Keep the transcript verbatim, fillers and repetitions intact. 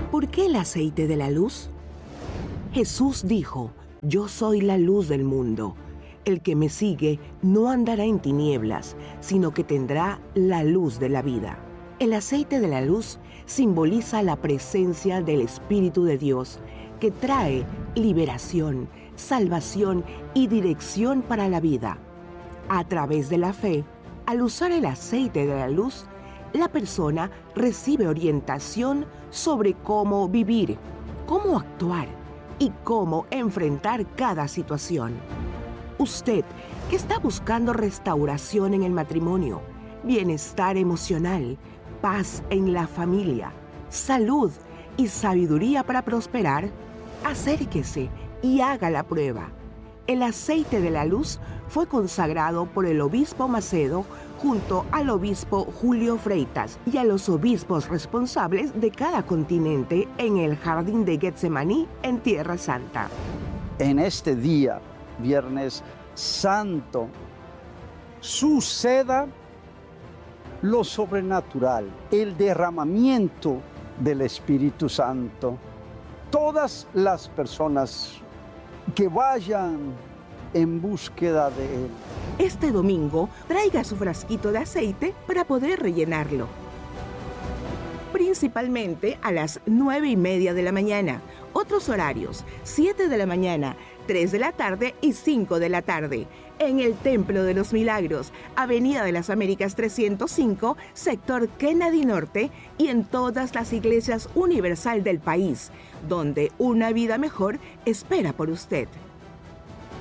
¿Por qué el aceite de la luz? Jesús dijo: yo soy la luz del mundo. El que me sigue no andará en tinieblas, sino que tendrá la luz de la vida. El aceite de la luz simboliza la presencia del Espíritu de Dios, que trae liberación, salvación y dirección para la vida. A través de la fe, al usar el aceite de la luz, la persona recibe orientación sobre cómo vivir, cómo actuar y cómo enfrentar cada situación. Usted, que está buscando restauración en el matrimonio, bienestar emocional, paz en la familia, salud y sabiduría para prosperar, acérquese y haga la prueba. El aceite de la luz fue consagrado por el obispo Macedo junto al obispo Julio Freitas y a los obispos responsables de cada continente en el jardín de Getsemaní en Tierra Santa. En este día, Viernes Santo, suceda lo sobrenatural, el derramamiento del Espíritu Santo. Todas las personas que vayan en búsqueda de Él. Este domingo, traiga su frasquito de aceite para poder rellenarlo. Principalmente a las nueve y media de la mañana. Otros horarios: siete de la mañana, tres de la tarde y cinco de la tarde. En el Templo de los Milagros, Avenida de las Américas trescientos cinco, sector Kennedy Norte, y en todas las iglesias universal del país, donde una vida mejor espera por usted.